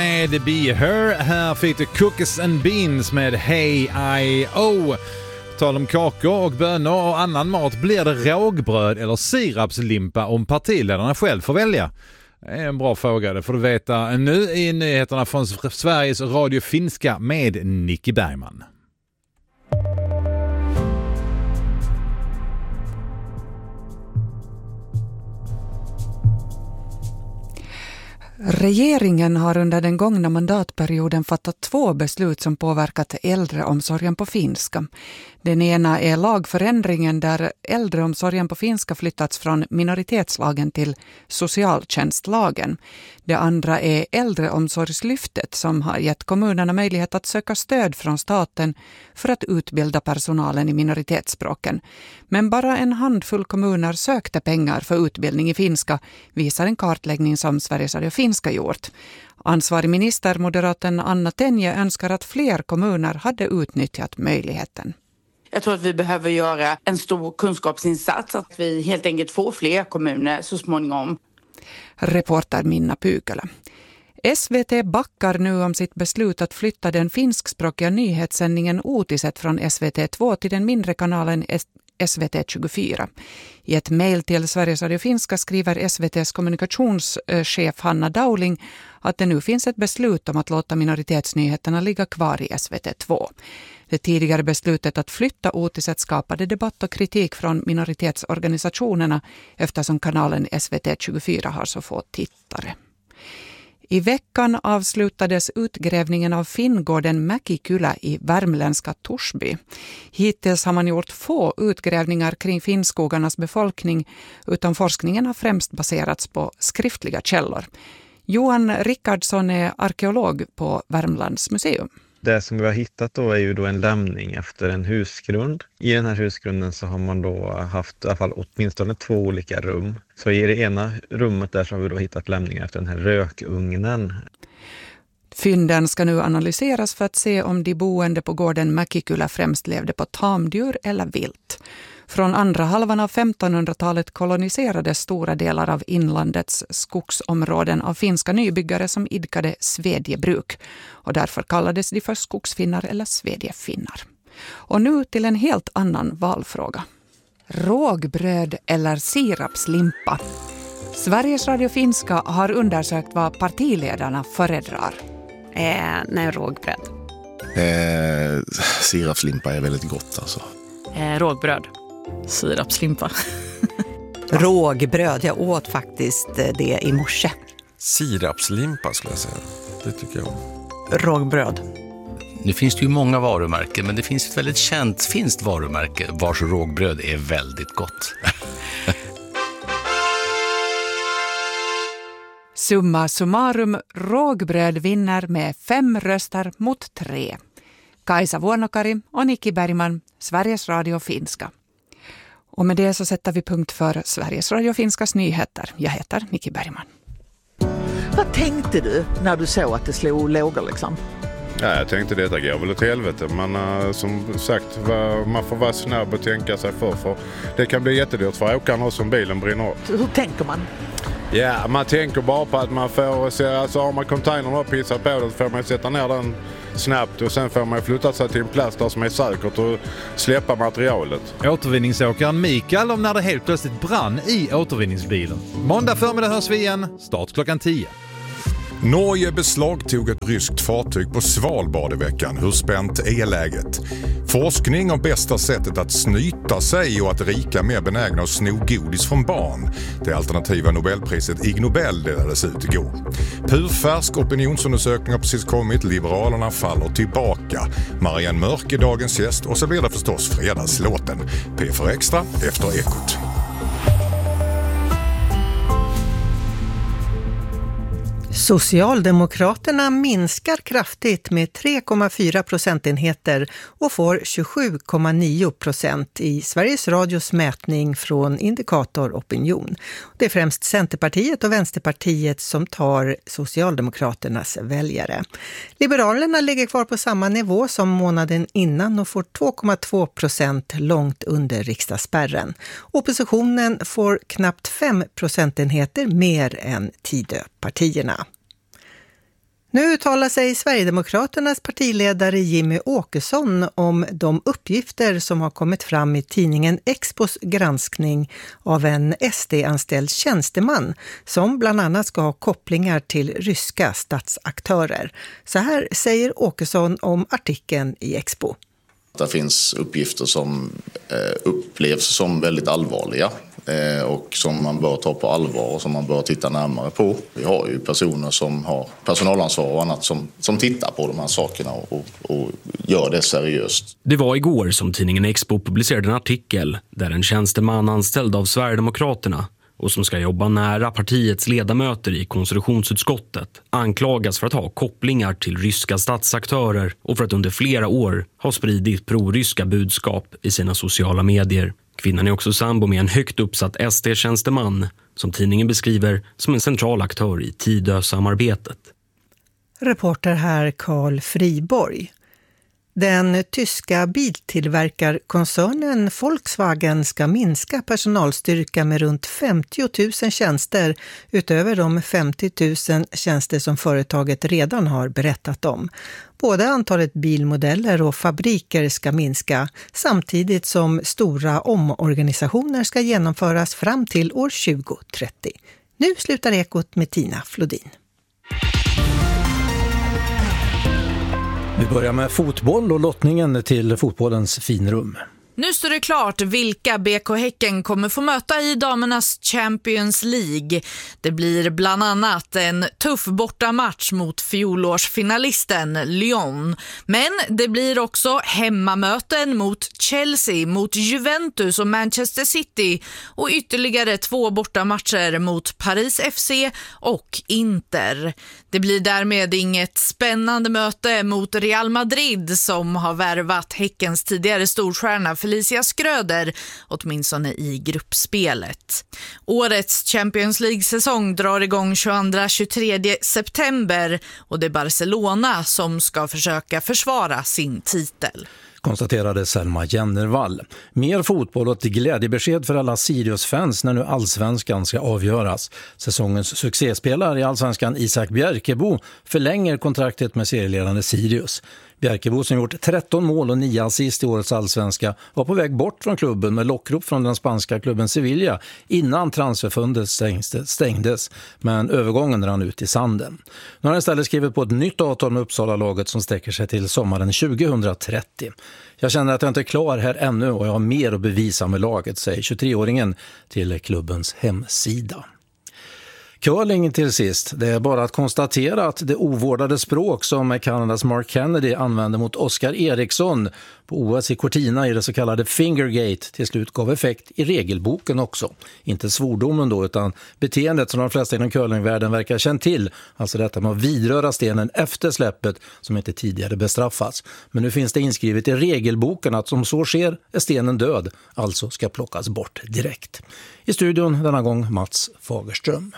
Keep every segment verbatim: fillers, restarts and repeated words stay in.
Med Be Her, här fick du Cookies and Beans med Hey I O. Tal om kakor och bönor och annan mat, blir det rågbröd eller sirapslimpa om partiledarna själv får välja? Det är en bra fråga, det får du veta nu i nyheterna från Sveriges Radio Finska med Nicky Bergman. Regeringen har under den gångna mandatperioden fattat två beslut som påverkat äldreomsorgen på finska. Den ena är lagförändringen där äldreomsorgen på finska flyttats från minoritetslagen till socialtjänstlagen. Det andra är äldreomsorgslyftet som har gett kommunerna möjlighet att söka stöd från staten för att utbilda personalen i minoritetsspråken. Men bara en handfull kommuner sökte pengar för utbildning i finska, visar en kartläggning som Sveriges Radio Finska gjort. Ansvarig minister, moderaten Anna Tenje, önskar att fler kommuner hade utnyttjat möjligheten. Jag tror att vi behöver göra en stor kunskapsinsats, att vi helt enkelt får fler kommuner så småningom. Reporter Minna Pykälä. S V T backar nu om sitt beslut att flytta den finskspråkiga nyhetssändningen Uutiset från S V T två till den mindre kanalen S V T tjugofyra. I ett mejl till Sveriges Radio Finska skriver S V T:s kommunikationschef Hanna Dowling att det nu finns ett beslut om att låta minoritetsnyheterna ligga kvar i S V T två. Det tidigare beslutet att flytta Uutiset skapade debatt och kritik från minoritetsorganisationerna eftersom kanalen S V T tjugofyra har så få tittare. I veckan avslutades utgrävningen av Finngården Mäkikylä i värmländska Torsby. Hittills har man gjort få utgrävningar kring finnskogarnas befolkning, utan forskningen har främst baserats på skriftliga källor. Johan Rickardsson är arkeolog på Värmlands museum. Det som vi har hittat då är ju då en lämning efter en husgrund. I den här husgrunden så har man då haft i alla fall åtminstone två olika rum. Så i det ena rummet där så har vi då hittat lämningar efter den här rökugnen. Fynden ska nu analyseras för att se om de boende på gården Mäkikylä främst levde på tamdjur eller vilt. Från andra halvan av femtonhundratalet koloniserades stora delar av inlandets skogsområden av finska nybyggare som idkade svedjebruk. Och därför kallades de för skogsfinnar eller svedjefinnar. Och nu till en helt annan valfråga. Rågbröd eller sirapslimpa? Sveriges Radio Finska har undersökt vad partiledarna föredrar. Eh, nej, rågbröd. Eh, sirapslimpa är väldigt gott alltså. Eh, rågbröd. Sirapslimpa. Rågbröd, jag åt faktiskt det i morse. Sirapslimpa skulle jag säga. Det tycker jag om. Rågbröd. Nu finns det ju många varumärken, men det finns ett väldigt känt finskt varumärke vars rågbröd är väldigt gott. Summa summarum, rågbröd vinner med fem röster mot tre. Kaisa Vuonokari och Nicky Bergman, Sveriges Radio Finska. Och med det så sätter vi punkt för Sveriges Radio Finskas nyheter. Jag heter Nicky Bergman. Vad tänkte du när du såg att det slog lågor liksom? Ja, jag tänkte detta går väl åt helvete. Men uh, som sagt, va, man får vara snabb och tänka sig för. För det kan bli jättedyrt för åkaren och som bilen brinner upp. Hur tänker man? Ja, man tänker bara på att man får se, alltså har man containern och pissat på det, får man sätta ner den snabbt och sen får man flytta sig till en plats där som är säkert och släppa materialet. Återvinningsåkaren Mikael om när det helt plötsligt brann i återvinningsbilen. Måndag förmiddag hörs vi igen, start klockan tio. Norge beslagtog ett ryskt fartyg på Svalbard i veckan. Hur spänt är läget? Forskning om bästa sättet att snyta sig och att rika mer benägna att sno godis från barn. Det alternativa Nobelpriset Ig Nobel delades ut igår. Purfärsk opinionsundersökning har precis kommit. Liberalerna faller tillbaka. Marianne Mörk är dagens gäst och så blir det förstås fredagslåten. P fyra Extra efter Ekot. Socialdemokraterna minskar kraftigt med tre komma fyra procentenheter och får tjugosju komma nio procent i Sveriges Radios mätning från Indikator Opinion. Det är främst Centerpartiet och Vänsterpartiet som tar Socialdemokraternas väljare. Liberalerna ligger kvar på samma nivå som månaden innan och får två komma två procent långt under riksdagsspärren. Oppositionen får knappt fem procentenheter mer än Tidöpartierna. Nu talar sig Sverigedemokraternas partiledare Jimmy Åkesson om de uppgifter som har kommit fram i tidningen Expos granskning av en S D-anställd tjänsteman som bland annat ska ha kopplingar till ryska statsaktörer. Så här säger Åkesson om artikeln i Expo. Det finns uppgifter som upplevs som väldigt allvarliga och som man bör ta på allvar och som man bör titta närmare på. Vi har ju personer som har personalansvar och annat som, som tittar på de här sakerna och, och gör det seriöst. Det var igår som tidningen Expo publicerade en artikel där en tjänsteman anställd av Sverigedemokraterna och som ska jobba nära partiets ledamöter i konstitutionsutskottet anklagas för att ha kopplingar till ryska statsaktörer och för att under flera år ha spridit pro-ryska budskap i sina sociala medier. Kvinnan är också sambo med en högt uppsatt S D-tjänsteman som tidningen beskriver som en central aktör i Tidö-samarbetet. Reporter här Carl Friborg. Den tyska biltillverkarkoncernen Volkswagen ska minska personalstyrka med runt femtio tusen tjänster utöver de femtio tusen tjänster som företaget redan har berättat om. Både antalet bilmodeller och fabriker ska minska samtidigt som stora omorganisationer ska genomföras fram till år tjugo trettio. Nu slutar Ekot med Tina Flodin. Vi börjar med fotboll och lottningen till fotbollens finrum. Nu står det klart vilka B K Häcken kommer få möta i damernas Champions League. Det blir bland annat en tuff bortamatch mot fjolårsfinalisten Lyon. Men det blir också hemmamöten mot Chelsea, mot Juventus och Manchester City och ytterligare två bortamatcher mot Paris F C och Inter. Det blir därmed inget spännande möte mot Real Madrid som har värvat Häckens tidigare storstjärna Felicia Skröder, åtminstone i gruppspelet. Årets Champions League-säsong drar igång tjugoandra till tjugotredje september och det är Barcelona som ska försöka försvara sin titel. Konstaterade Selma Jennervall. Mer fotboll och ett glädjebesked för alla Sirius-fans när nu Allsvenskan ska avgöras. Säsongens succéspelare i Allsvenskan Isak Bjerkebo förlänger kontraktet med serieledande Sirius. Bjerkebo som gjort tretton mål och nio assist i årets allsvenska var på väg bort från klubben med lockrop från den spanska klubben Sevilla innan transferfundet stängdes, men övergången rann ut i sanden. Nu har han istället skrivit på ett nytt avtal med Uppsala-laget som sträcker sig till sommaren tjugohundratrettio. Jag känner att jag inte är klar här ännu och jag har mer att bevisa med laget, säger tjugotre-åringen till klubbens hemsida. Curling till sist. Det är bara att konstatera att det ovårdade språk som Kanadas Mark Kennedy använde mot Oscar Eriksson på O S i Cortina i det så kallade Fingergate till slut gav effekt i regelboken också. Inte svordomen då utan beteendet som de flesta inom curlingvärlden verkar känt till. Alltså detta med att vidröra stenen efter släppet som inte tidigare bestraffats. Men nu finns det inskrivet i regelboken att om så sker är stenen död, alltså ska plockas bort direkt. I studion denna gång Mats Fagerström.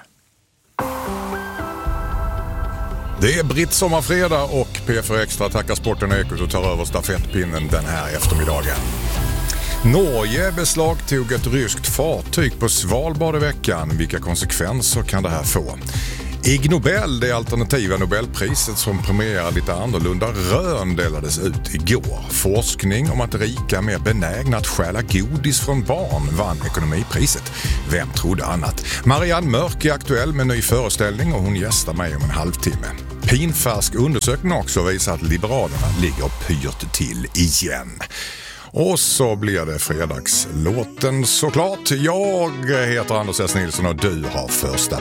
Det är Britt Sommarfredag och P fyra Extra tackar Sporten och Ekot och tar över stafettpinnen den här eftermiddagen. Norge beslagtog ett ryskt fartyg på Svalbard i veckan. Vilka konsekvenser kan det här få? Ig Nobel, det alternativa Nobelpriset som premierar lite annorlunda rön, delades ut igår. Forskning om att rika mer benägna att stjäla godis från barn vann ekonomipriset. Vem trodde annat? Marianne Mörk är aktuell med en ny föreställning och hon gästar mig om en halvtimme. Pinfärsk undersökning också visar att Liberalerna ligger pyrt till igen. Och så blir det fredagslåten såklart. Jag heter Anders S. Nilsson och du har första